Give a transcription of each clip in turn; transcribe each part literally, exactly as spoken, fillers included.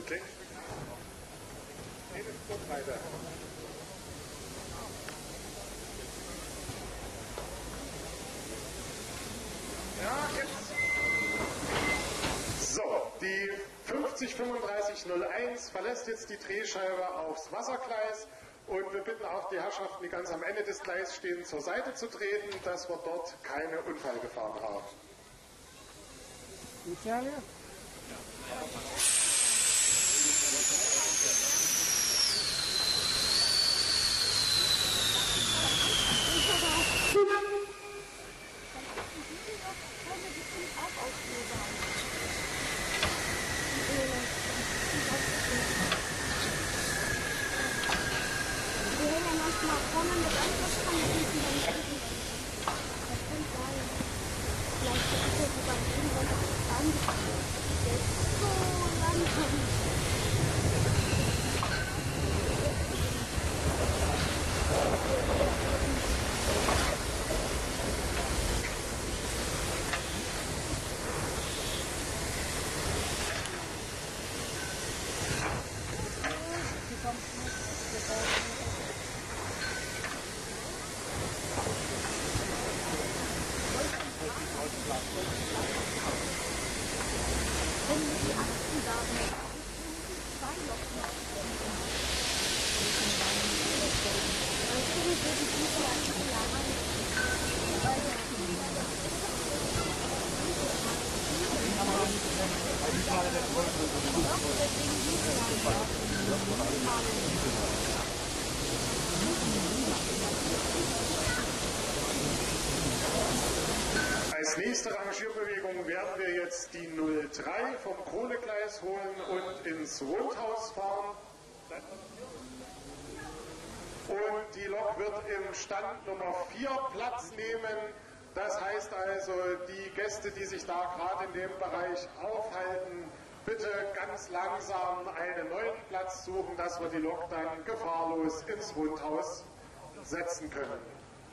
Okay. Eine Stunde weiter. Ja, jetzt. So, die fünfzig fünfunddreißig null eins verlässt jetzt die Drehscheibe aufs Wassergleis und wir bitten auch die Herrschaften, die ganz am Ende des Gleises stehen, zur Seite zu treten, dass wir dort keine Unfallgefahren haben. Italien? Als nächste Rangierbewegung werden wir jetzt die null drei vom Kohlegleis holen und ins Rundhaus fahren. Und die Lok wird im Stand Nummer vier Platz nehmen. Das heißt also, die Gäste, die sich da gerade in dem Bereich aufhalten, bitte ganz langsam einen neuen Platz suchen, dass wir die Lok dann gefahrlos ins Rundhaus setzen können.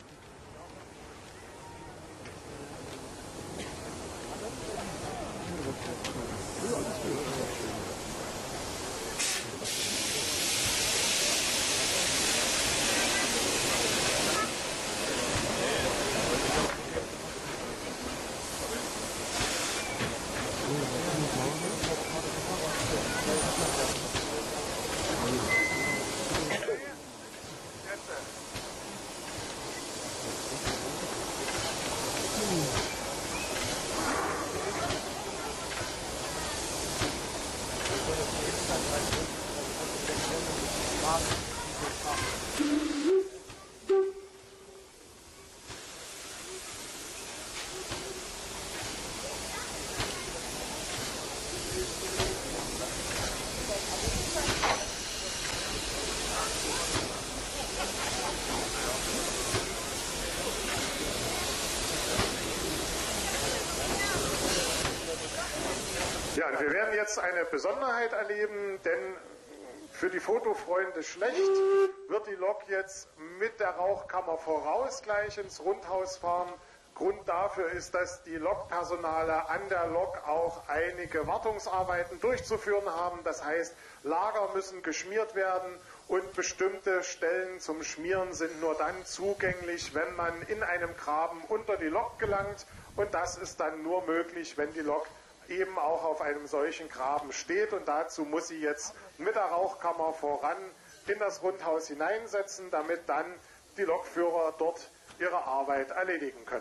Ja, und wir werden jetzt eine Besonderheit erleben, denn für die Fotofreunde schlecht wird die Lok jetzt mit der Rauchkammer voraus gleich ins Rundhaus fahren. Grund dafür ist, dass die Lokpersonale an der Lok auch einige Wartungsarbeiten durchzuführen haben. Das heißt, Lager müssen geschmiert werden und bestimmte Stellen zum Schmieren sind nur dann zugänglich, wenn man in einem Graben unter die Lok gelangt. Und das ist dann nur möglich, wenn die Lok eben auch auf einem solchen Graben steht. Und dazu muss sie jetzt mit der Rauchkammer voran in das Rundhaus hineinsetzen, damit dann die Lokführer dort ihre Arbeit erledigen können.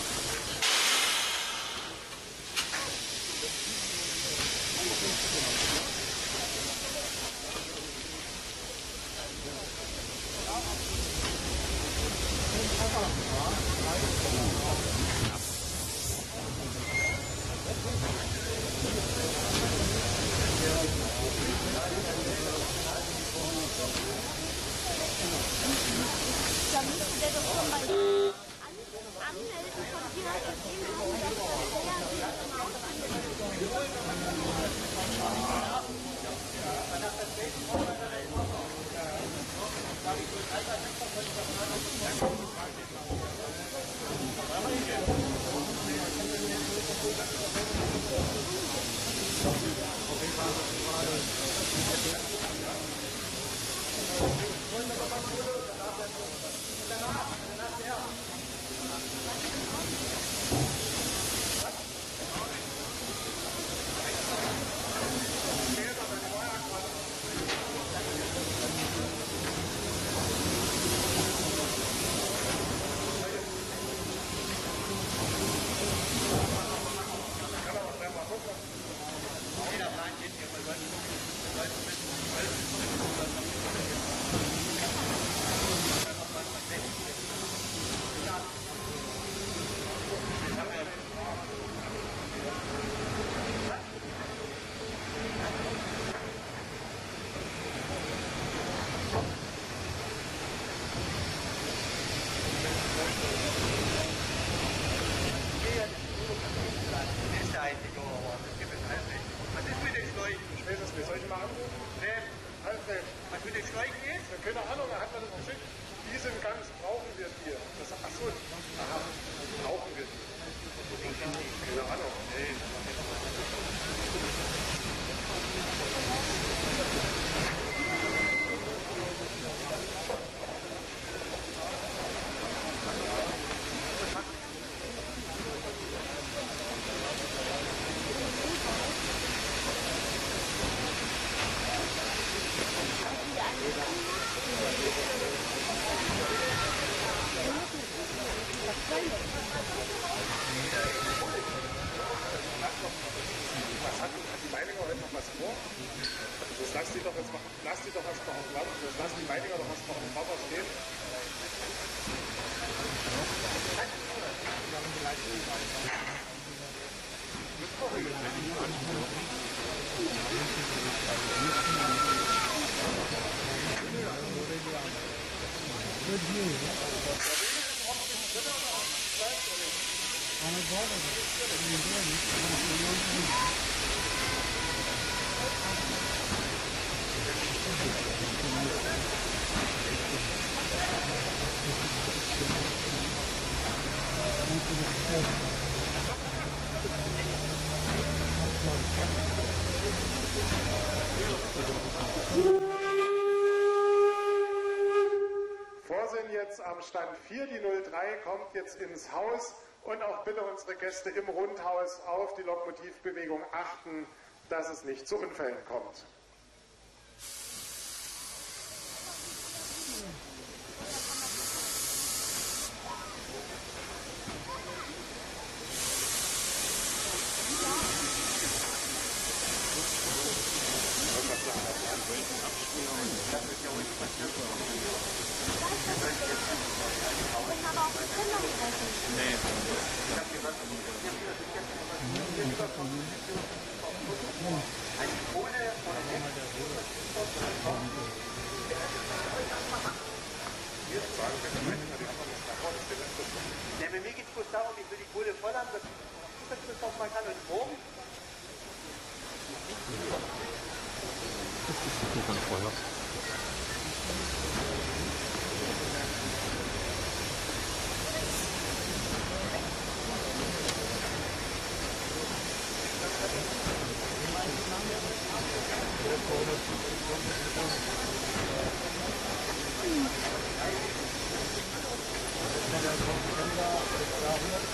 Thank you. Vorsehen jetzt am Stand vier, die null drei kommt jetzt ins Haus und auch bitte unsere Gäste im Rundhaus auf die Lokomotivbewegung achten, dass es nicht zu Unfällen kommt. Ja, bei mir geht es bloß darum, ich will die Kohle voll haben, dass ich das auch mal kann und morgen. Das ist hier dann Feuer. Wenn der September